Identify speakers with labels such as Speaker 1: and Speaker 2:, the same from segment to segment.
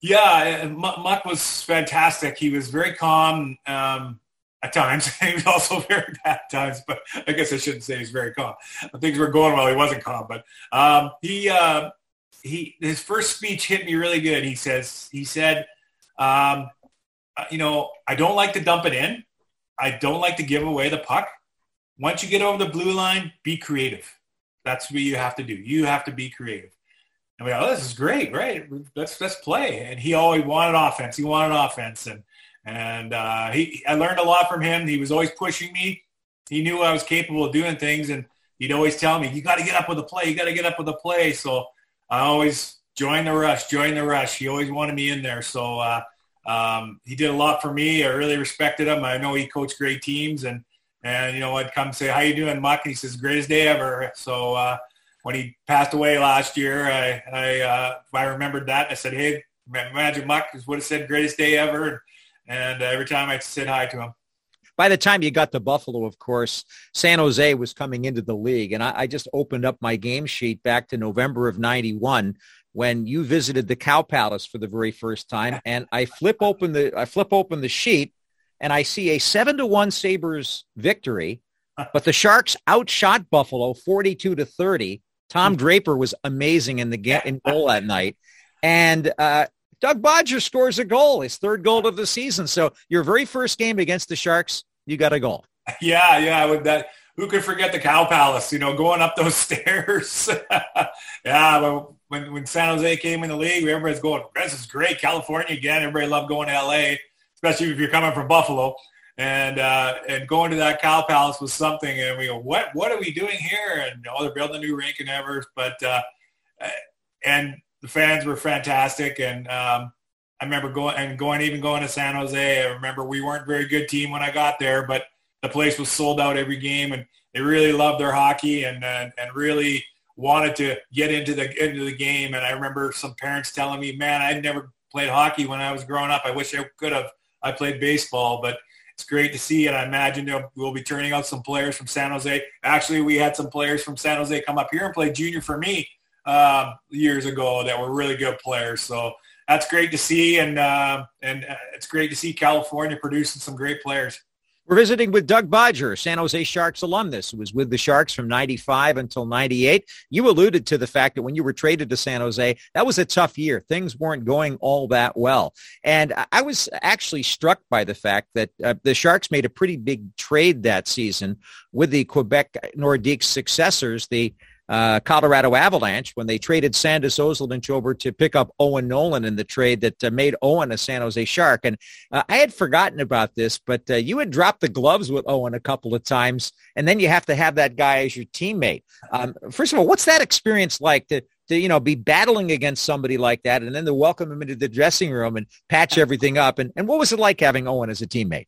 Speaker 1: Yeah, Muck was fantastic. He was very calm at times. He was also very bad at times, but I guess I shouldn't say he's very calm. Things were going well. He wasn't calm, but his first speech hit me really good. He said, I don't like to dump it in. I don't like to give away the puck. Once you get over the blue line, be creative. That's what you have to do. You have to be creative. And we go, this is great, right? Let's play. And he always wanted offense. I learned a lot from him. He was always pushing me. He knew I was capable of doing things, and he'd always tell me, you got to get up with the play. You got to get up with the play. So I always join the rush. He always wanted me in there. So he did a lot for me. I really respected him. I know he coached great teams, and I'd come say, how you doing, Muck? And he says, greatest day ever. So when he passed away last year, I remembered that. I said, hey, imagine Muck would have said greatest day ever. And every time I said hi to him.
Speaker 2: By the time you got to Buffalo, of course, San Jose was coming into the league. And I just opened up my game sheet back to November of 91 when you visited the Cow Palace for the very first time. And I flip open the sheet and I see a 7-1 Sabres victory, but the Sharks outshot Buffalo 42-30. Tom Draper was amazing in goal that night. And Doug Bodger scores a goal, his third goal of the season. So your very first game against the Sharks, you got a goal.
Speaker 1: Yeah. With that, who could forget the Cow Palace? Going up those stairs. Yeah, when San Jose came in the league, everybody's going, "This is great, California again." Everybody loved going to LA, especially if you're coming from Buffalo. And going to that Cow Palace was something. And we go, what are we doing here? And they're building a new rink and ever. But and the fans were fantastic, and I remember going to San Jose. I remember we weren't a very good team when I got there, but the place was sold out every game, and they really loved their hockey and really wanted to get into the game. And I remember some parents telling me, "Man, I never played hockey when I was growing up. I wish I could have. I played baseball." But it's great to see, and I imagine we'll be turning out some players from San Jose. Actually, we had some players from San Jose come up here and play junior for me years ago that were really good players. So that's great to see, and it's great to see California producing some great players.
Speaker 2: We're visiting with Doug Bodger, San Jose Sharks alumnus, who was with the Sharks from 95 until 98. You alluded to the fact that when you were traded to San Jose, that was a tough year. Things weren't going all that well. And I was actually struck by the fact that the Sharks made a pretty big trade that season with the Quebec Nordiques successors, the Colorado Avalanche, when they traded Sandis Ozolinsh over to pick up Owen Nolan in the trade that made Owen a San Jose Shark. And I had forgotten about this, but you had dropped the gloves with Owen a couple of times, and then you have to have that guy as your teammate. First of all, what's that experience like to be battling against somebody like that, and then to welcome him into the dressing room and patch everything up? And what was it like having Owen as a teammate?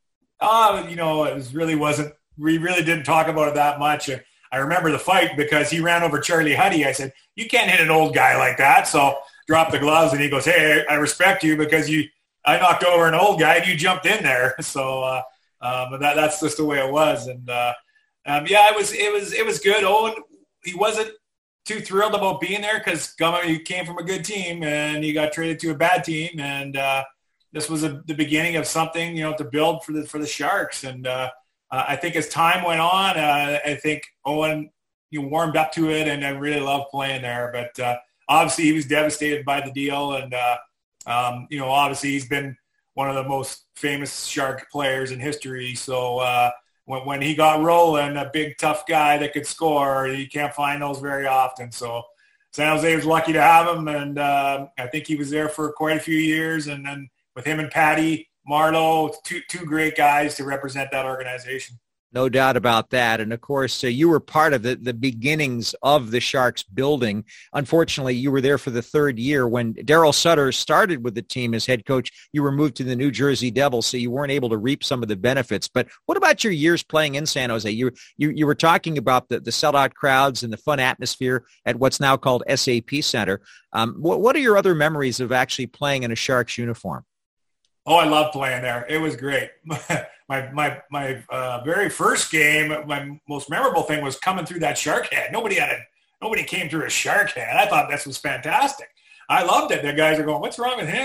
Speaker 1: We really didn't talk about it that much. I remember the fight because he ran over Charlie Huddy. I said, you can't hit an old guy like that. So dropped the gloves, and he goes, hey, I respect you because I knocked over an old guy and you jumped in there. So but that's just the way it was. And it was good. Owen, he wasn't too thrilled about being there because he came from a good team and he got traded to a bad team. And this was the beginning of something, to build for the Sharks. And I think as time went on, I think Owen warmed up to it, and I really loved playing there. But obviously, he was devastated by the deal, and obviously, he's been one of the most famous Shark players in history. So when he got rolling, a big tough guy that could score, you can't find those very often. So San Jose was lucky to have him, and I think he was there for quite a few years. And then with him and Patty Marleau, two great guys to represent that organization.
Speaker 2: No doubt about that. And of course, you were part of the beginnings of the Sharks building. Unfortunately, you were there for the third year. When Daryl Sutter started with the team as head coach, you were moved to the New Jersey Devils, so you weren't able to reap some of the benefits. But what about your years playing in San Jose? You were talking about the sellout crowds and the fun atmosphere at what's now called SAP Center. What are your other memories of actually playing in a Sharks uniform?
Speaker 1: Oh, I love playing there. It was great. My very first game, my most memorable thing was coming through that shark head. Nobody came through a shark head. I thought this was fantastic. I loved it. The guys are going, what's wrong with him?